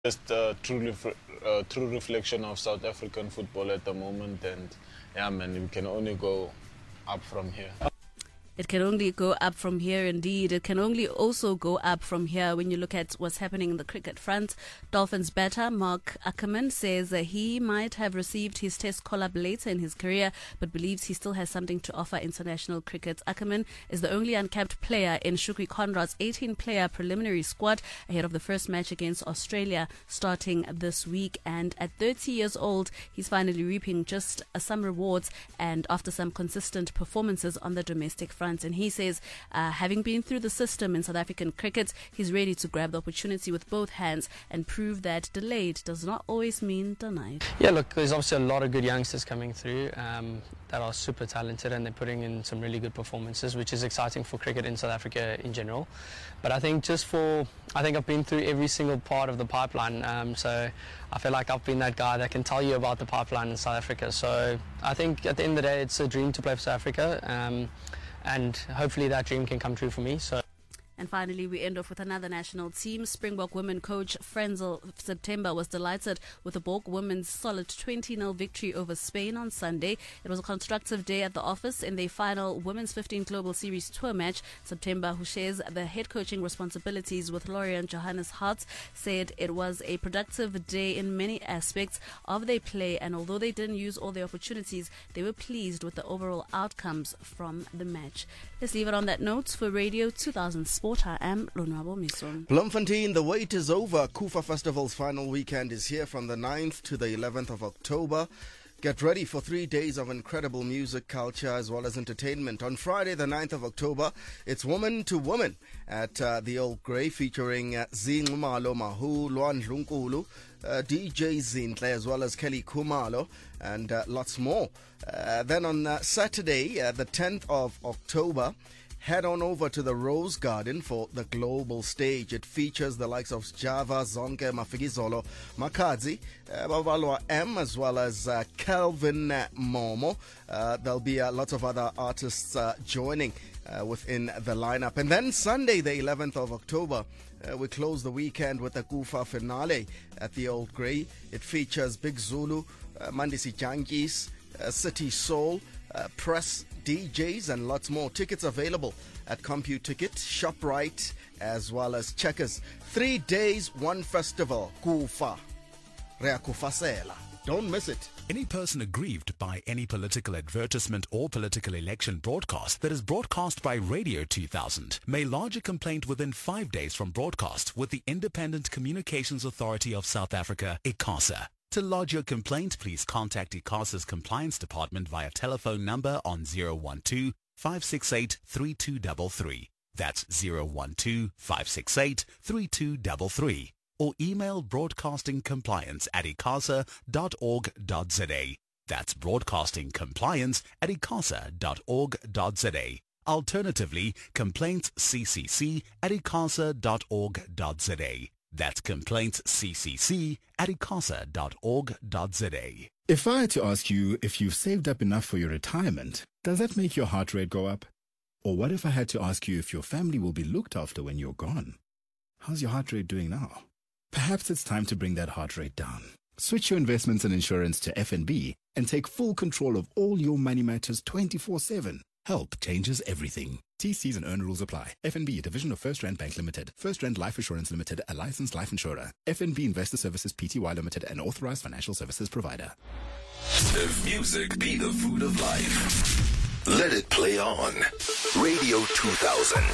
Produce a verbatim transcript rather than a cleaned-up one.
Just a true, ref- uh, true reflection of South African football at the moment, and yeah, man, we can only go up from here. It can only go up from here, indeed. It can only also go up from here when you look at what's happening in the cricket front. Dolphins batter Mark Ackerman says that he might have received his test call-up later in his career, but believes he still has something to offer international cricket. Ackerman is the only uncapped player in Shukri Conrad's eighteen-player preliminary squad ahead of the first match against Australia starting this week. And at thirty years old, he's finally reaping just uh, some rewards and after some consistent performances on the domestic front. And he says, uh, having been through the system in South African cricket, he's ready to grab the opportunity with both hands and prove that delayed does not always mean denied. Yeah, look, there's obviously a lot of good youngsters coming through um, that are super talented, and they're putting in some really good performances, which is exciting for cricket in South Africa in general. But I think just for, I think I've been through every single part of the pipeline, um, so I feel like I've been that guy that can tell you about the pipeline in South Africa. So I think at the end of the day, it's a dream to play for South Africa. Um, And hopefully that dream can come true for me. So. And finally, we end off with another national team. Springbok women coach Frenzel September was delighted with the Borg women's solid twenty nil victory over Spain on Sunday. It was a constructive day at the office in their final Women's fifteen Global Series tour match. September, who shares the head coaching responsibilities with Lorian Johannes Hart, said it was a productive day in many aspects of their play, and although they didn't use all their opportunities, they were pleased with the overall outcomes from the match. Let's leave it on that note. For Radio two thousand Sport, I am Lonwabo Mison. Bloemfontein, the wait is over. Kufa Festival's final weekend is here from the ninth to the eleventh of October. Get ready for three days of incredible music, culture, as well as entertainment. On Friday, the ninth of October, it's Woman to Woman at uh, the Old Grey, featuring uh, Zingumalo Mahu, Luan Lunkulu, uh, D J Zintle, as well as Kelly Kumalo, and uh, lots more. Uh, then on uh, Saturday, uh, the tenth of October, head on over to the Rose Garden for the global stage. It features the likes of Java, Zonke, Mafikizolo, Makadzi, uh, Babalwa M, as well as uh, Kelvin uh, Momo. Uh, there'll be uh, lots of other artists uh, joining uh, within the lineup. And then Sunday, the eleventh of October, uh, we close the weekend with the Kufa finale at the Old Grey. It features Big Zulu, uh, Mandisi Junkies, uh, City Soul, uh, Press, D Js, and lots more. Tickets available at CompuTicket, ShopRite, as well as Checkers. Three days, one festival. Kufa. Rea Kufasela. Don't miss it. Any person aggrieved by any political advertisement or political election broadcast that is broadcast by Radio two thousand may lodge a complaint within five days from broadcast with the Independent Communications Authority of South Africa, ICASA. To lodge your complaint, please contact ICASA's Compliance Department via telephone number on zero one two, five six eight, three two three three. That's zero one two, five six eight, three two three three. Or email broadcastingcompliance at icasa dot org dot za. That's broadcastingcompliance at icasa dot org dot za. Alternatively, complaintsccc at icasa dot org dot za. That's complaintsccc at icasa dot org dot za. If I had to ask you if you've saved up enough for your retirement, does that make your heart rate go up? Or what if I had to ask you if your family will be looked after when you're gone? How's your heart rate doing now? Perhaps it's time to bring that heart rate down. Switch your investments and insurance to F N B and take full control of all your money matters twenty-four seven. Help changes everything. T Cs and earn rules apply. F N B, a division of First Rand Bank Limited. First Rand Life Assurance Limited, a licensed life insurer. F N B Investor Services Pty Limited, an authorized financial services provider. If music be the food of life, let it play on. Radio two thousand.